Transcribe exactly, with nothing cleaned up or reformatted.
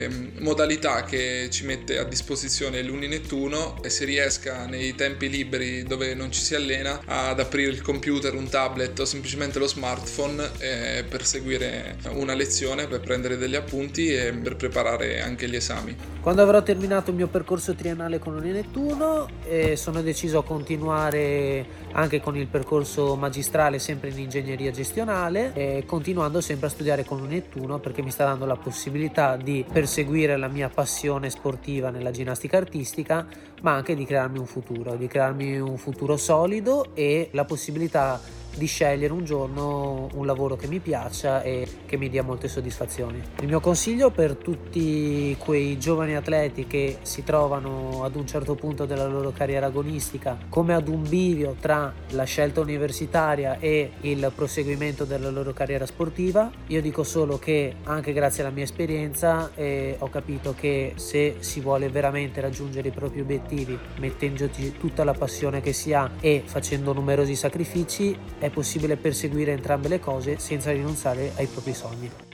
modalità che ci mette a disposizione l'Uni-Nettuno, e si riesca nei tempi liberi dove non ci si allena ad aprire il computer, un tablet o semplicemente lo smartphone eh, per seguire una lezione, per prendere degli appunti e per preparare anche gli esami. Quando avrò terminato il mio percorso triennale con l'Uni-Nettuno eh, sono deciso a continuare anche con il percorso magistrale sempre in ingegneria gestionale, eh, continuando sempre a studiare con l'Uni-Nettuno, perché mi sta dando la possibilità di perseguire la mia passione sportiva nella ginnastica artistica, ma anche di crearmi un futuro, di crearmi un futuro solido e la possibilità di scegliere un giorno un lavoro che mi piaccia e che mi dia molte soddisfazioni. Il mio consiglio per tutti quei giovani atleti che si trovano ad un certo punto della loro carriera agonistica come ad un bivio tra la scelta universitaria e il proseguimento della loro carriera sportiva, io dico solo che anche grazie alla mia esperienza eh, ho capito che se si vuole veramente raggiungere i propri obiettivi mettendoci tutta la passione che si ha e facendo numerosi sacrifici, è possibile perseguire entrambe le cose senza rinunciare ai propri sogni.